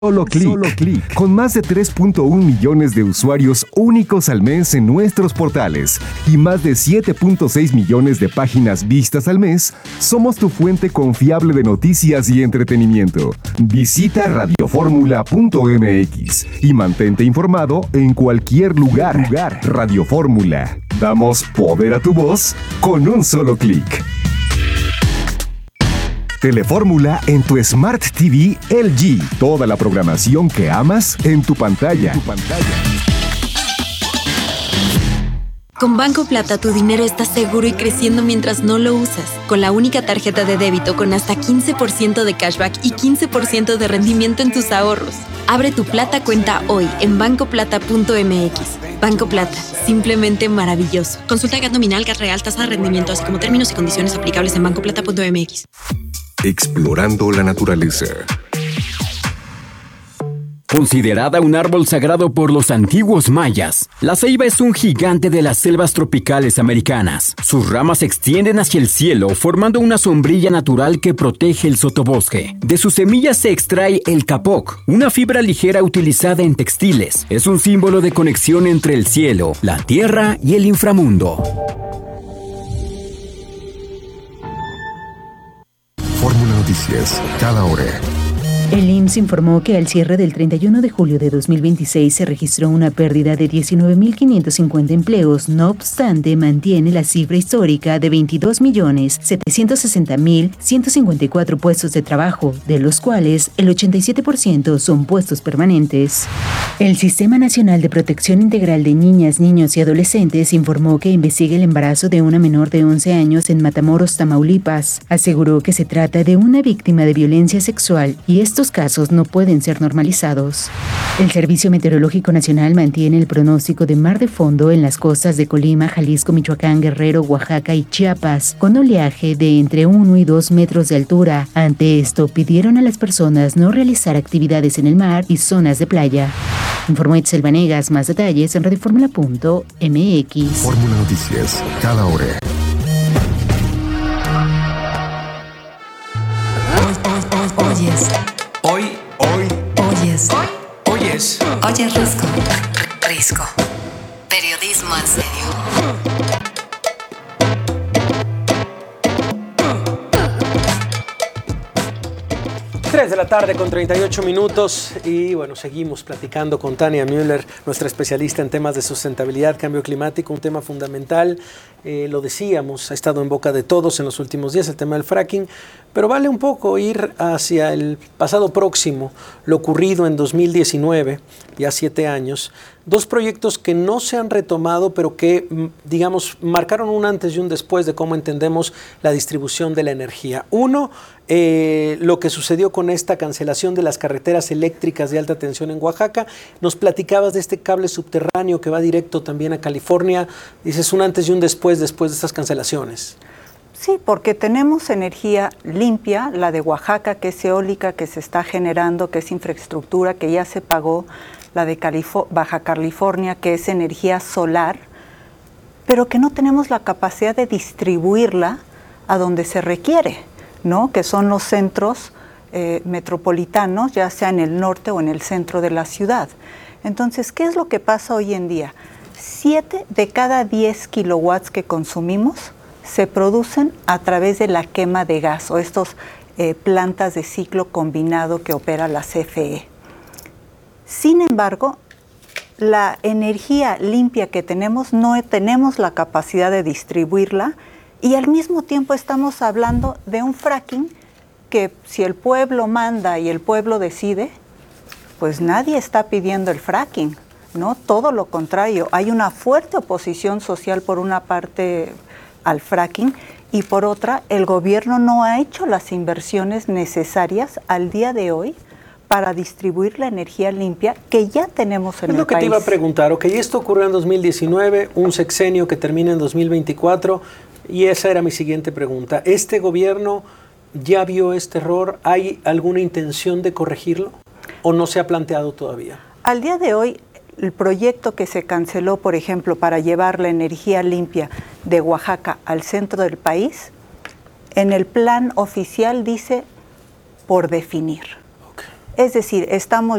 Solo clic. Con más de 3.1 millones de usuarios únicos al mes en nuestros portales y más de 7.6 millones de páginas vistas al mes, somos tu fuente confiable de noticias y entretenimiento. Visita radioformula.mx y mantente informado en cualquier lugar. Radio Fórmula. Damos poder a tu voz con un solo clic. Telefórmula en tu Smart TV LG. Toda la programación que amas en tu pantalla. Con Banco Plata tu dinero está seguro y creciendo mientras no lo usas. Con la única tarjeta de débito con hasta 15% de cashback y 15% de rendimiento en tus ahorros. Abre tu Plata cuenta hoy en bancoplata.mx. Banco Plata, simplemente maravilloso. Consulta GAT nominal, GAT real, tasa de rendimiento, así como términos y condiciones aplicables en bancoplata.mx. Explorando la naturaleza. Considerada un árbol sagrado por los antiguos mayas, la ceiba es un gigante de las selvas tropicales americanas. Sus ramas se extienden hacia el cielo, formando una sombrilla natural que protege el sotobosque. De sus semillas se extrae el capoc, una fibra ligera utilizada en textiles. Es un símbolo de conexión entre el cielo, la tierra y el inframundo. Fórmula Noticias, cada hora. El IMSS informó que al cierre del 31 de julio de 2026 se registró una pérdida de 19.550 empleos. No obstante, mantiene la cifra histórica de 22.760.154 puestos de trabajo, de los cuales el 87% son puestos permanentes. El Sistema Nacional de Protección Integral de Niñas, Niños y Adolescentes informó que investiga el embarazo de una menor de 11 años en Matamoros, Tamaulipas. Aseguró que se trata de una víctima de violencia sexual y estos casos no pueden ser normalizados. El Servicio Meteorológico Nacional mantiene el pronóstico de mar de fondo en las costas de Colima, Jalisco, Michoacán, Guerrero, Oaxaca y Chiapas, con oleaje de entre 1 y 2 metros de altura. Ante esto, pidieron a las personas no realizar actividades en el mar y zonas de playa. Informó Itzel Vanegas. Más detalles en radioformula.mx. Fórmula Noticias, cada hora. Oyes Risco. Periodismo en serio. 3 de la tarde con 38 minutos y bueno, seguimos platicando con Tania Müller, nuestra especialista en temas de sustentabilidad, cambio climático, un tema fundamental. Lo decíamos, ha estado en boca de todos en los últimos días el tema del fracking, pero vale un poco ir hacia el pasado próximo, lo ocurrido en 2019, ya 7 años, 2 proyectos que no se han retomado, pero que, digamos, marcaron un antes y un después de cómo entendemos la distribución de la energía. Uno, lo que sucedió con esta cancelación de las carreteras eléctricas de alta tensión en Oaxaca. Nos platicabas de este cable subterráneo que va directo también a California. Dices un antes y un después de estas cancelaciones. Sí, porque tenemos energía limpia, la de Oaxaca, que es eólica, que se está generando, que es infraestructura, que ya se pagó, la de Baja California, que es energía solar, pero que no tenemos la capacidad de distribuirla a donde se requiere, ¿no? Que son los centros metropolitanos, ya sea en el norte o en el centro de la ciudad. Entonces, ¿qué es lo que pasa hoy en día? 7 de cada 10 kilowatts que consumimos se producen a través de la quema de gas o estos plantas de ciclo combinado que opera la CFE. Sin embargo, la energía limpia que tenemos no tenemos la capacidad de distribuirla y al mismo tiempo estamos hablando de un fracking que si el pueblo manda y el pueblo decide, pues nadie está pidiendo el fracking, ¿no? Todo lo contrario, hay una fuerte oposición social por una parte al fracking y por otra, el gobierno no ha hecho las inversiones necesarias al día de hoy para distribuir la energía limpia que ya tenemos en el país. Es lo que te iba a preguntar, ok, esto ocurrió en 2019, un sexenio que termina en 2024, y esa era mi siguiente pregunta. ¿Este gobierno ya vio este error? ¿Hay alguna intención de corregirlo o no se ha planteado todavía? Al día de hoy, el proyecto que se canceló, por ejemplo, para llevar la energía limpia de Oaxaca al centro del país, en el plan oficial dice por definir. Es decir, estamos